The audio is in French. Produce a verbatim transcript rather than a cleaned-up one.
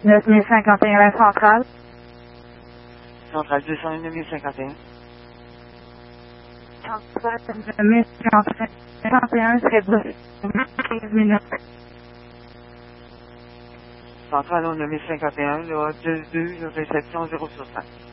neuf mille cinquante et un la centrale. Centrale deux cent un neuf mille cinquante et un. Centrale neuf mille cinquante et un serait bref. quinze minutes. Centrale au neuf mille cinquante et un, le deux deux, le réception zéro sur cinq.